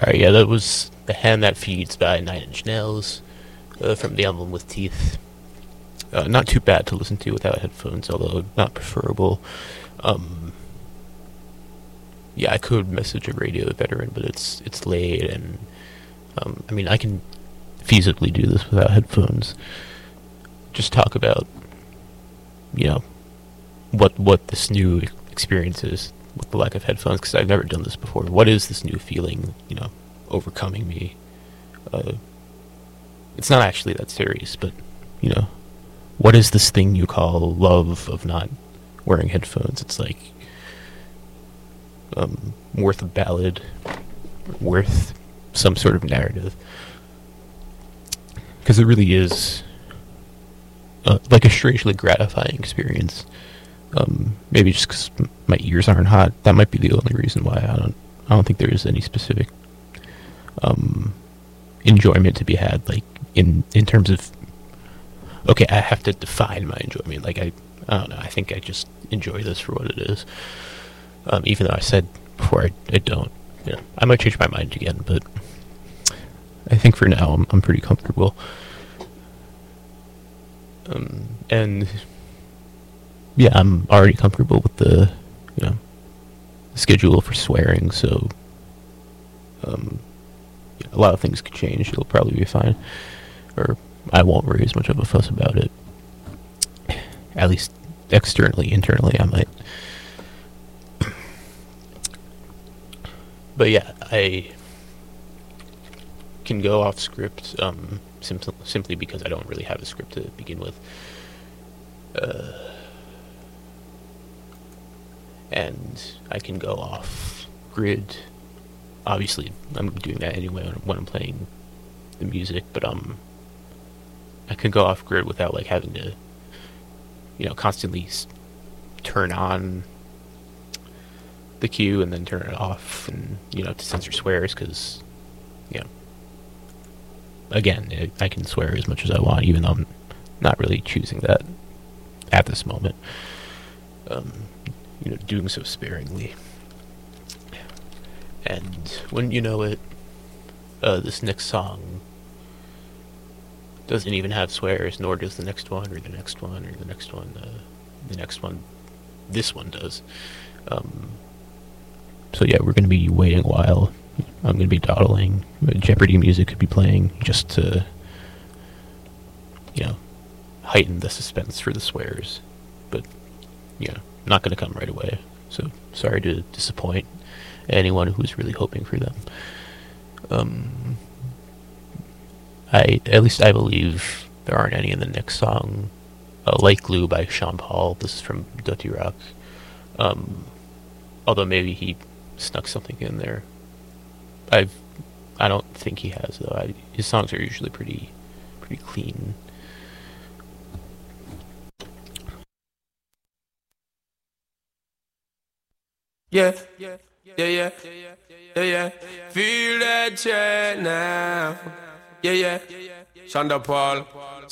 Alright, yeah, that was The Hand That Feeds by Nine Inch Nails from the album With Teeth. Not too bad to listen to without headphones, although not preferable. Um, yeah, I could message a radio veteran, but it's late, and I mean, I can feasibly do this without headphones. Just talk about, you know, what this new experience is with the lack of headphones, because I've never done this before. What is this new feeling, overcoming me? Uh, it's not actually that serious, but, you know, what is this thing you call love of not wearing headphones? It's like, worth a ballad, worth some sort of narrative. Because it really is, like a strangely gratifying experience. Maybe just because my ears aren't hot. That might be the only reason why. I don't think there is any specific enjoyment to be had. Like in terms of, okay, I have to define my enjoyment. Like I don't know. I think I just enjoy this for what it is. Even though I said before I don't. I might change my mind again, but I think for now I'm pretty comfortable. And yeah, I'm already comfortable with the schedule for swearing, so a lot of things could change. It'll probably be fine, or I won't raise much of a fuss about it. At least externally. Internally, I might. But yeah, I can go off script simply because I don't really have a script to begin with. And I can go off grid. Obviously, I'm doing that anyway when I'm playing the music, but I can go off grid without like having to, constantly turn on the cue and then turn it off, and to censor swears, because again, I can swear as much as I want, even though I'm not really choosing that at this moment. Doing so sparingly. And when you know it, this next song doesn't even have swears, nor does the next one, or the next one, or the next one, the next one. This one does. So yeah, we're going to be waiting a while. I'm going to be dawdling. Jeopardy music could be playing just to, heighten the suspense for the swears. But, not going to come right away. So sorry to disappoint anyone who's really hoping for them. At least I believe there aren't any in the next song. Like Glue by Sean Paul. This is from Dirty Rock. Although maybe he snuck something in there. I don't think he has, though. His songs are usually pretty clean. Yeah, yeah, yeah, yeah, yeah. Feel that check now. Yeah, yeah. Shonda Paul.